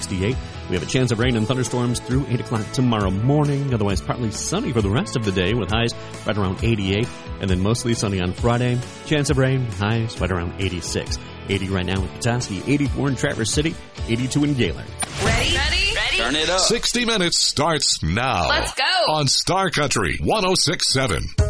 68. We have a chance of rain and thunderstorms through 8 o'clock tomorrow morning. Otherwise, partly sunny for the rest of the day with highs right around 88. And then mostly sunny on Friday. Chance of rain, highs right around 86. 80 right now in Petoskey, 84 in Traverse City, 82 in Gaylord. Ready? Turn it up. 60 Minutes starts now. Let's go. On Star Country 106.7.